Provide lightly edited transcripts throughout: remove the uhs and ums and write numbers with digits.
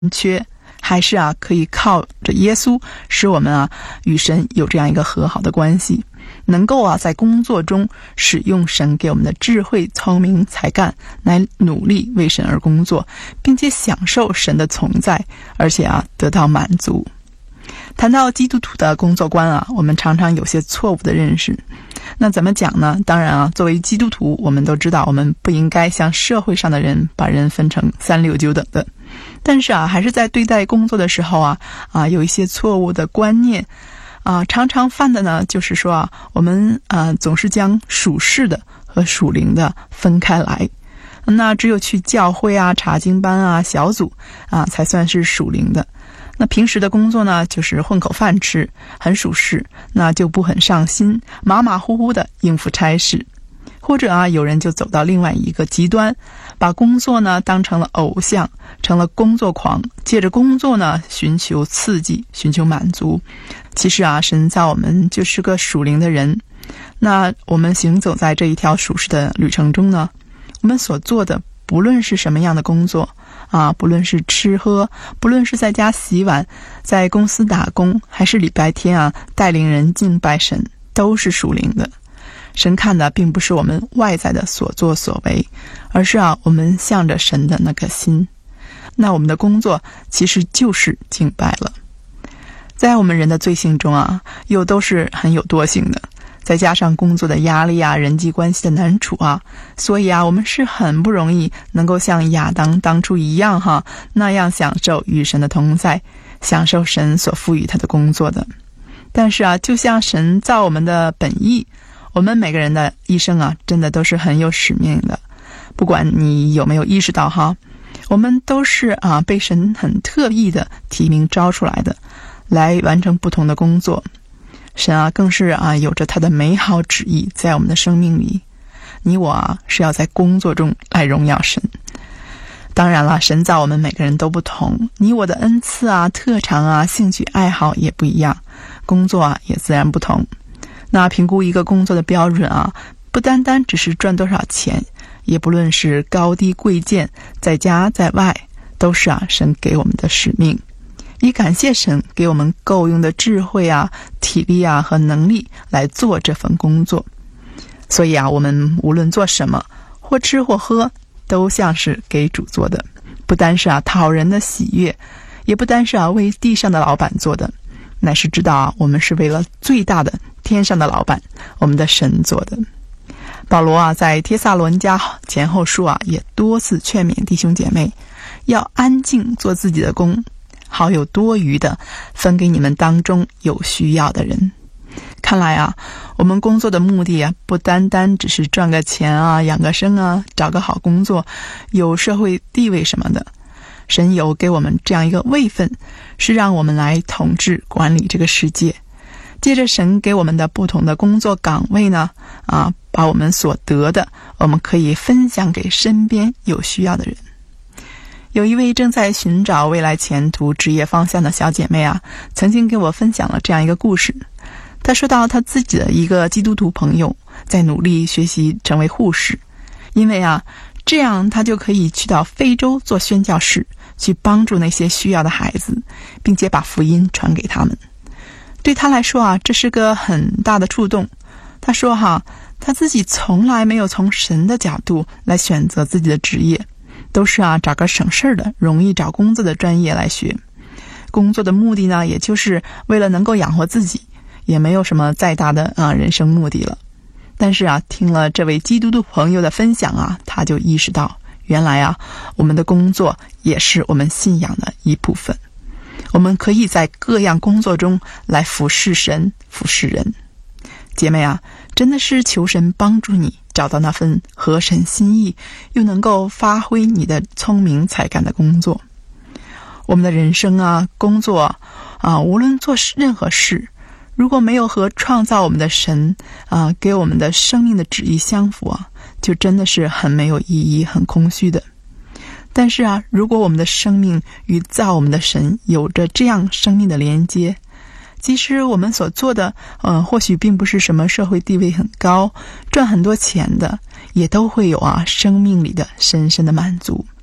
缺，还是可以靠着耶稣使我们与神有这样一个和好的关系，能够在工作中使用神给我们的智慧、聪明、才干来努力为神而工作，并且享受神的同在，而且得到满足。谈到基督徒的工作观我们常常有些错误的认识。那怎么讲呢？当然作为基督徒，我们都知道我们不应该像社会上的人把人分成三六九等的，但是还是在对待工作的时候有一些错误的观念常常犯的呢，就是说我们总是将属世的和属灵的分开来。那只有去教会查经班小组才算是属灵的。那平时的工作呢，就是混口饭吃，很属实，那就不很上心，马马虎虎的应付差事。或者有人就走到另外一个极端，把工作呢当成了偶像，成了工作狂，借着工作呢寻求刺激，寻求满足。其实神造我们就是个属灵的人。那我们行走在这一条属实的旅程中呢，我们所做的不论是什么样的工作不论是吃喝，不论是在家洗碗，在公司打工，还是礼拜天带领人敬拜神，都是属灵的。神看的并不是我们外在的所作所为，而是我们向着神的那颗心。那我们的工作其实就是敬拜了。在我们人的罪性中又都是很有惰性的，再加上工作的压力人际关系的难处所以我们是很不容易能够像亚当当初一样那样享受与神的同在，享受神所赋予他的工作的。但是就像神造我们的本意，我们每个人的一生真的都是很有使命的。不管你有没有意识到我们都是被神很特意的提名招出来的，来完成不同的工作。神更是有着他的美好旨意在我们的生命里。你我是要在工作中来荣耀神。当然了，神造我们每个人都不同，你我的恩赐特长兴趣爱好也不一样，工作也自然不同。那评估一个工作的标准不单单只是赚多少钱，也不论是高低贵贱，在家在外，都是神给我们的使命。以感谢神给我们够用的智慧体力和能力来做这份工作。所以我们无论做什么，或吃或喝，都像是给主做的，不单是讨人的喜悦，也不单是为地上的老板做的，乃是知道我们是为了最大的天上的老板，我们的神做的。保罗在帖撒罗尼迦前后书也多次劝勉弟兄姐妹要安静做自己的工，好有多余的分给你们当中有需要的人。看来我们工作的目的不单单只是赚个钱养个生找个好工作，有社会地位什么的。神有给我们这样一个位分，是让我们来统治管理这个世界。借着神给我们的不同的工作岗位呢把我们所得的，我们可以分享给身边有需要的人。有一位正在寻找未来前途职业方向的小姐妹曾经给我分享了这样一个故事。她说到她自己的一个基督徒朋友在努力学习成为护士，因为这样她就可以去到非洲做宣教士，去帮助那些需要的孩子，并且把福音传给他们。对她来说这是个很大的触动。她说她自己从来没有从神的角度来选择自己的职业，都是找个省事的容易找工作的专业来学。工作的目的呢，也就是为了能够养活自己，也没有什么再大的人生目的了。但是听了这位基督徒朋友的分享他就意识到，原来我们的工作也是我们信仰的一部分。我们可以在各样工作中来服侍神，服侍人。姐妹真的是求神帮助你找到那份合神心意又能够发挥你的聪明才干的工作。我们的人生工作无论做任何事，如果没有和创造我们的神给我们的生命的旨意相符就真的是很没有意义，很空虚的。但是如果我们的生命与造我们的神有着这样生命的连接，即使我们所做的或许并不是什么社会地位很高，赚很多钱的，也都会有生命里的深深的满足。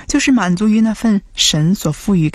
就是满足于那份神所赋予